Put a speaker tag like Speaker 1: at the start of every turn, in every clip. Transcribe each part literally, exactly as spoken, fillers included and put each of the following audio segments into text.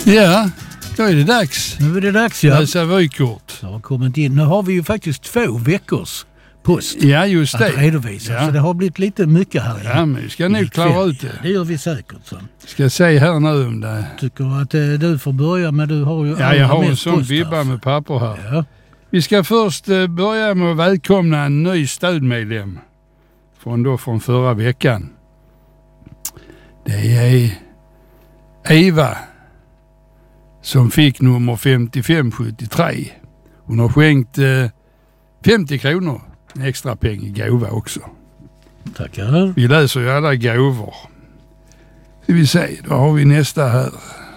Speaker 1: Ja, då är det dags.
Speaker 2: Nu är det dags, ja.
Speaker 1: Läsa vykort.
Speaker 2: Så har kommit in. Nu har vi ju faktiskt två veckors post.
Speaker 1: Ja, just det.
Speaker 2: Att redovisa. Ja. Så det har blivit lite mycket här.
Speaker 1: Ja, men vi ska nog klara ut det.
Speaker 2: Ja, det gör vi säkert. Så.
Speaker 1: Ska se här nu om det.
Speaker 2: Tycker att eh, du får börja, men du har ju...
Speaker 1: Ja, jag har en sån bibba med papper här.
Speaker 2: Ja.
Speaker 1: Vi ska först eh, börja med att välkomna en ny stödmedlem. Från då från förra veckan. Det är Eva som fick nummer femtiofem sjuttiotre. Hon har skänkt eh, femtio kronor, en extra peng i gåva också.
Speaker 2: Tackar.
Speaker 1: Vi läser ju alla gåvor. Ska vi se, då har vi nästa här.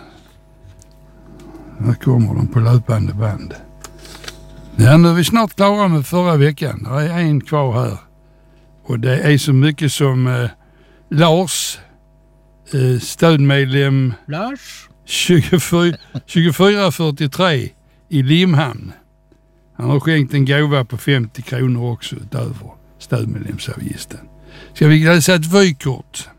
Speaker 1: Här kommer de på löpande band. Ja, nu är vi snart klara med förra veckan. Det är en kvar här. Och det är så mycket som eh, Lars, eh, stödmedlem
Speaker 2: Lars
Speaker 1: tjugofyra fyrtiotre i Limhamn. Han har skänkt en gåva på femtio kronor också utöver stödmedlemsavgiften. Ska vi läsa ett vykort?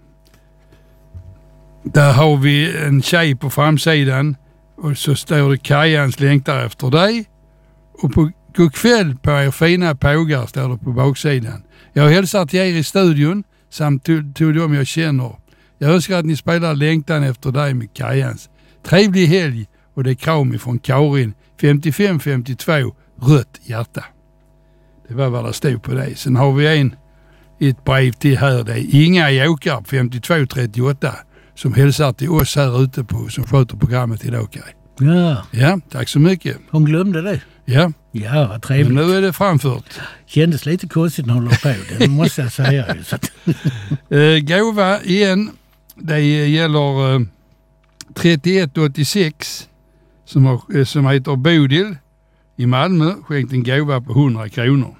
Speaker 1: Där har vi en tjej på framsidan och så står det Kajans längtar efter dig. Och på god kväll på er fina pågar står det på baksidan. Jag hälsar till er i studion samt till, till dem jag känner. Jag önskar att ni spelar längtan efter dig med Kajans. Trevlig helg och det är kram ifrån Karin femtiofem femtiotvå rött hjärta. Det var vad det stod på det. Sen har vi en ett brev till här. Det är Inga Jåkar femtiotvå trettioåtta som hälsar till oss här ute på som sköter programmet idag, Kaj.
Speaker 2: Ja.
Speaker 1: Ja, tack så mycket.
Speaker 2: Hon glömde det.
Speaker 1: Ja.
Speaker 2: Ja, vad trevligt.
Speaker 1: Men nu är det framfört.
Speaker 2: Kändes lite konstigt när hon låg på. Det måste jag säga. Så att...
Speaker 1: uh, gåva igen. Det gäller uh, trettioett åttiosex som, har, som heter Bodil i Malmö. Skänkt en gåva på hundra kronor.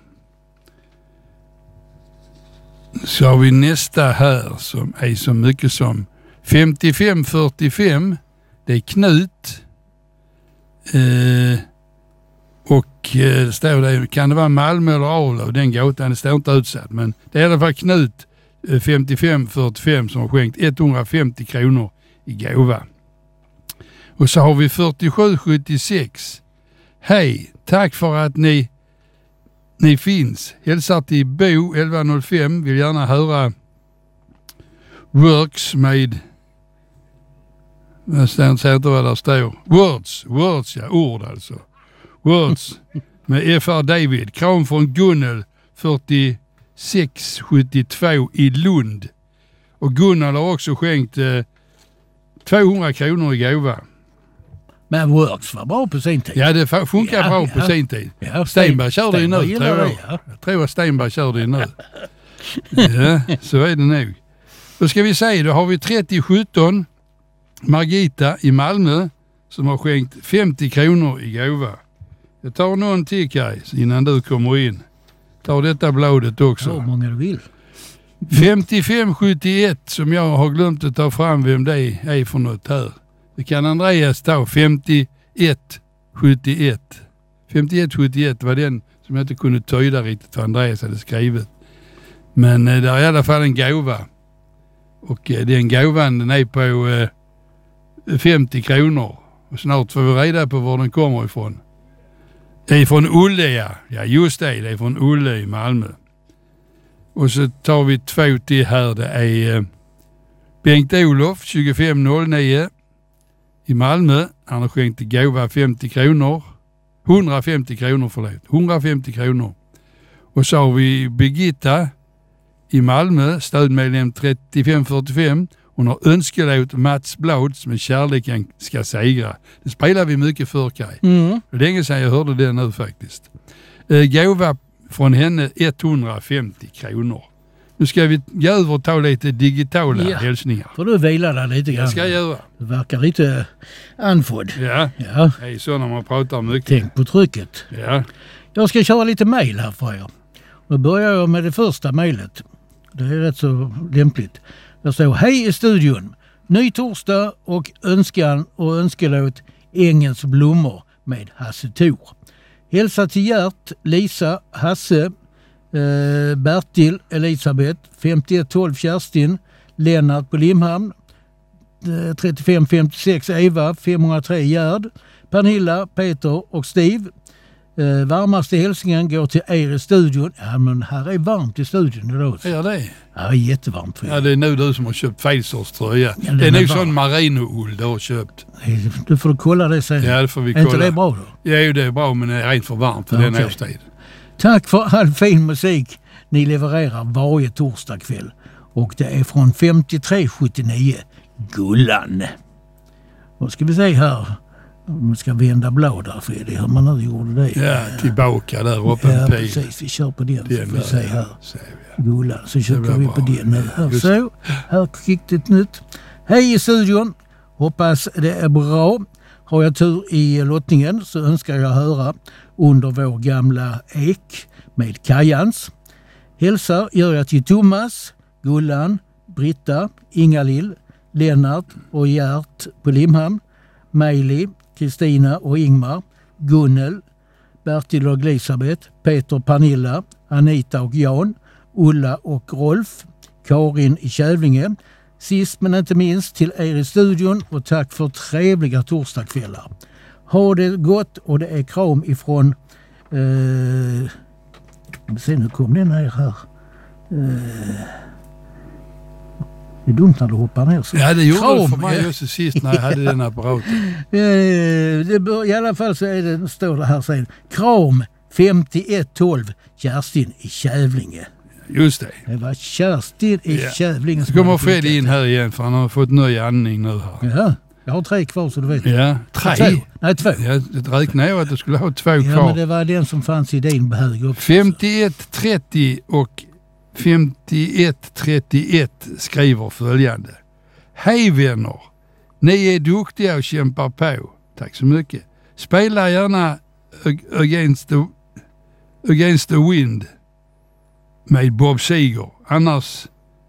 Speaker 1: Så har vi nästa här som är så mycket som femtiofem fyrtiofem. Det är Knut. Uh, Och eh, står det, kan det vara Malmö eller Arlöv, den gåtan, det står inte utsatt. Men det är i alla fall Knut eh, femtiofem fyrtiofem som har skänkt etthundrafemtio kronor i gåva. Och så har vi fyrtiosju sjuttiosex. Hej, tack för att ni, ni finns. Hälsar till Bo elva noll fem, vill gärna höra Works med... Jag ser inte vad där står. Words, words ja, ord alltså. Words med F R David. Kram från Gunnel fyrtiosex sjuttiotvå i Lund. Och Gunnel har också skänkt eh, tvåhundra kronor i gåva.
Speaker 2: Men Words var bra på sin tid.
Speaker 1: Ja, det funkar ja, bra på ja. sin tid. Ja, Stenberg kör det nu, tror jag. Det, ja. Jag tror att Stenberg kör det nu. Ja, så är det nog. Då ska vi se, då har vi trettio sjutton Margita i Malmö som har skänkt femtio kronor i gåva. Jag tar någon till, Kaj, innan du kommer in. Tar detta bladet också.
Speaker 2: Ja, många du vill.
Speaker 1: femtiofem sjuttioett som jag har glömt att ta fram vem det är för något här. Det kan Andreas ta. femtioett sjuttioett. femtioett sjuttioett var den som jag inte kunde tyda riktigt vad Andreas hade skrivit. Men eh, det är i alla fall en gåva. Och eh, den gåvan den är på eh, femtio kronor. Och snart får vi reda på var den kommer ifrån. Det är från Ulle, ja. Ja, just det. Det är från Ulle i Malmö. Och så tar vi två till här. Det är eh, Bengt-Olof tjugofem noll nio i Malmö. Han har skänkt gåva femtio kronor. hundrafemtio kronor, förlåt. hundrafemtio kronor. Och så har vi Birgitta i Malmö. Stödmedlem trettiofem fyrtiofem. Hon har önskelåt Mats Blads med Kärleken ska segra. Det spelar vi mycket för, Kaj.
Speaker 2: Mm.
Speaker 1: Det är länge sedan jag hörde det nu faktiskt. Eh, gåva från henne etthundrafemtio kronor. Nu ska vi gå över och ta lite digitala ja. hälsningar.
Speaker 2: Får du vila där lite grann?
Speaker 1: Det ska jag göra.
Speaker 2: Du verkar lite andfådd.
Speaker 1: Ja,
Speaker 2: ja.
Speaker 1: Det är så när man pratar mycket.
Speaker 2: Tänk på trycket.
Speaker 1: Ja.
Speaker 2: Jag ska köra lite mejl här för er. Nu börjar jag med det första mejlet. Det är rätt så lämpligt. Jag står, hej i studion. Ny torsdag och önskan och önskelåt Ängens blommor med Hasse Thor. Hälsa till Gert, Lisa, Hasse, eh, Bertil, Elisabeth, femtioett tolv Kerstin, Lennart på Limhamn, trettiofem femtiosex Eva, femhundratre Gerd, Pernilla, Peter och Steve. Eh, varmaste hälsningen går till er i studion. Ja, men här är varmt i studion idag.
Speaker 1: Är det?
Speaker 2: Ja, det är jättevarmt för er.
Speaker 1: Ja, det är nog du som har köpt fel sorts tröja.
Speaker 2: Ja,
Speaker 1: det är nog
Speaker 2: varm.
Speaker 1: sån merino-ull du har köpt.
Speaker 2: Du får kolla det sen.
Speaker 1: Ja, det får vi
Speaker 2: är
Speaker 1: kolla.
Speaker 2: Inte det bra då?
Speaker 1: Ja, det är bra, men det är rent för varmt för
Speaker 2: Ja,
Speaker 1: den
Speaker 2: okej.
Speaker 1: årstid.
Speaker 2: Tack för all fin musik ni levererar varje torsdag kväll. Och det är från femtiotre sjuttionio Gullan. Vad ska vi se här? Man ska vända blad där, Fredrik. Hur man nu gjorde det.
Speaker 1: Ja, tillbaka där uppe
Speaker 2: Ja,
Speaker 1: en pil.
Speaker 2: precis. Vi kör på den.
Speaker 1: Den
Speaker 2: Så vi se här.
Speaker 1: ser vi.
Speaker 2: Gullan. Så kör
Speaker 1: blir
Speaker 2: vi
Speaker 1: bra.
Speaker 2: på den nu. Här,
Speaker 1: Just
Speaker 2: så. Här fick det ett nytt. Hej i studion. Hoppas det är bra. Har jag tur i lottningen så önskar jag höra Under vår gamla ek med Kajans. Hälsar gör jag till Thomas, Gullan, Britta, Ingalill, Lennart och Gert på Limhamn, Meili, Kristina och Ingmar, Gunnel, Bertil och Elisabeth, Peter, Pernilla, Anita och Jan, Ulla och Rolf, Karin i Kävlinge. Sist men inte minst till er i studion och tack för trevliga torsdagskvällar. Ha det gott och det är kram ifrån... Eh, se, nu kom den här här. Eh, det är dumt när du hoppar ner. Så.
Speaker 1: Ja, det gjorde
Speaker 2: Kram,
Speaker 1: det för mig
Speaker 2: ja.
Speaker 1: också sist när jag hade den apparaten.
Speaker 2: Eh, det bör, I alla fall så är det, står det här sen. Kram femtioett tolv Kerstin i Kävlinge.
Speaker 1: Just det.
Speaker 2: Det var Kerstin i
Speaker 1: Ja.
Speaker 2: Kävlinge.
Speaker 1: Så kommer Fred in här igen för han har fått ny andning nu här.
Speaker 2: Ja, jag har tre kvar så du vet.
Speaker 1: Ja, tre.
Speaker 2: Två. Nej, två.
Speaker 1: Jag räknade jag att du skulle ha två
Speaker 2: Ja,
Speaker 1: kvar.
Speaker 2: men det var den som fanns i din hög också.
Speaker 1: femtioett trettio och femtioett trettioett skriver följande. Hej vänner! Ni är duktiga och kämpar på. Tack så mycket. Spela gärna Against the, Against the Wind med Bob Seger. Annars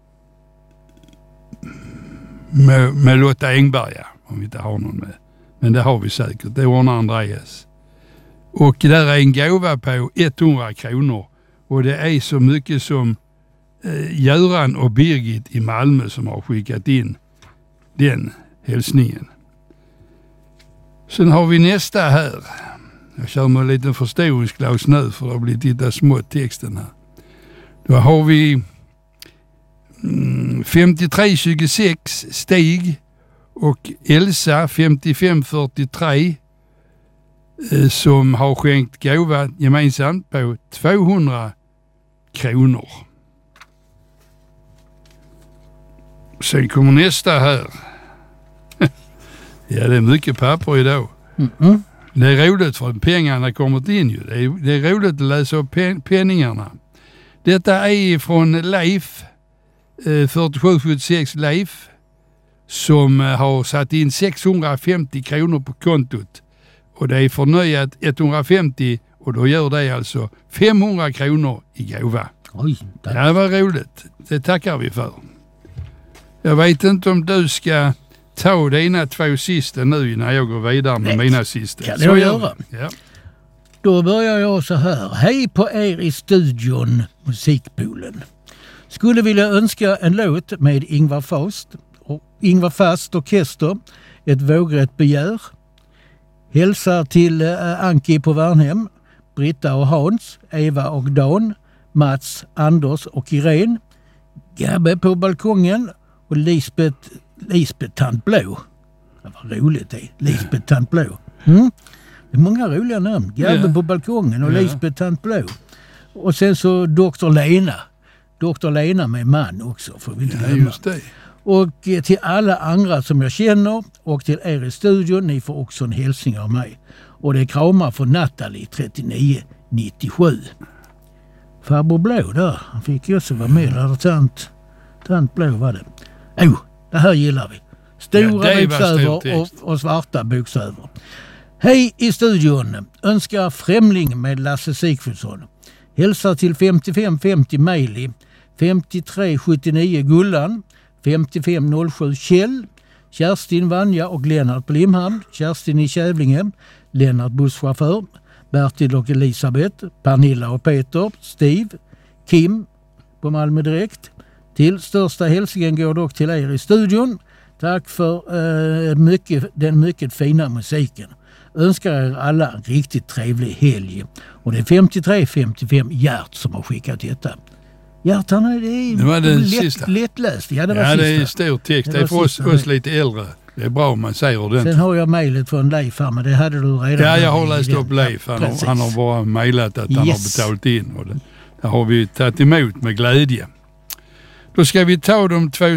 Speaker 1: med, med Lotta Engberga, om vi inte har någon med. Men det har vi säkert. Det ordnar Andreas. Och där är en gåva på hundra kronor. Och det är så mycket som eh, Göran och Birgit i Malmö som har skickat in den hälsningen. Sen har vi nästa här. Jag kör med en liten förstoringsglas nu för det har blivit lite smått texten här. Då har vi mm, femtiotre tjugosex Stig och Elsa femtiofem fyrtiotre eh, som har skänkt gåva gemensamt på tvåhundra kronor. Sen kommer nästa här. Ja, det är mycket papper idag.
Speaker 2: Mm-mm.
Speaker 1: Det är roligt för pengarna kommit in ju. Det är, det är roligt att läsa upp pen, penningarna. Detta är från Leif, eh, fyrtiosju sjuttiosex Leif, som eh, har satt in sexhundrafemtio kronor på kontot. Och det är förnöjat etthundrafemtio och då gör det alltså femhundra kronor i gåva.
Speaker 2: Oj, tack.
Speaker 1: Det var roligt. Det tackar vi för. Jag vet inte om du ska ta dina två sista nu när jag går vidare med
Speaker 2: Nej,
Speaker 1: mina sista.
Speaker 2: kan
Speaker 1: Så
Speaker 2: jag
Speaker 1: gör
Speaker 2: göra.
Speaker 1: vi. Ja.
Speaker 2: Då börjar jag så här. Hej på er i studion, Musikpoolen. Skulle vilja önska en låt med Ingvar Fast och Ingvar Fast orkester, Ett vågrätt begär. Hälsar till eh, Anki på Värnhem, Britta och Hans, Eva och Dan, Mats, Anders och Irene, Gabbe på balkongen och Lisbeth, Lisbeth Tant Blå. Det var roligt det, Lisbeth Tant Blå. Mm. Det är många roliga namn. Gabbe
Speaker 1: Ja.
Speaker 2: på balkongen och
Speaker 1: Ja.
Speaker 2: Lisbeth Tant Blå. Och sen så doktor Lena. doktor Lena med man också, får vi inte
Speaker 1: Ja,
Speaker 2: glömma.
Speaker 1: just det.
Speaker 2: Och eh, till alla andra som jag känner och till er i studion, ni får också en hälsning av mig. Och det är kramar från Natalie trettionio nittiosju. Farbror Blå där, han fick ju också vara med. Där tant, tant Blå var det. Oh, det här gillar vi. Stora
Speaker 1: Ja, det var stor
Speaker 2: bokstäver
Speaker 1: text.
Speaker 2: och, och svarta bokstäver. Hej i studion, önskar Främling med Lasse Sigfridsson. Hälsar till femtiofem femtio Meili, femtiotre sjuttionio Gullan, femtiofem noll sju Kjell, Kerstin Vanja och Lennart på Limhamn, Kerstin i Kävlinge, Lennart busschaufför, Bertil och Elisabeth, Pernilla och Peter, Steve, Kim på Malmö Direkt. Till största hälsningen går dock till er i studion. Tack för uh, mycket, den mycket fina musiken. Önskar er alla en riktigt trevlig helg. Och det är femtiotre femtiofem Gert som har skickat detta. Gert, han är, det är
Speaker 1: det var det
Speaker 2: lätt,
Speaker 1: sista.
Speaker 2: lättläst. Ja, det var
Speaker 1: ja,
Speaker 2: sista.
Speaker 1: det är stor text. Det, det är för oss, oss lite äldre. Det är bra om man säger ordentligt.
Speaker 2: Sen har jag mejlet från Leif här, men det hade du redan.
Speaker 1: Ja, jag har läst upp Leif. Han, har, han har bara mejlat att han yes. har betalat in. Och det, det har vi tagit emot med glädje. Då ska vi ta de två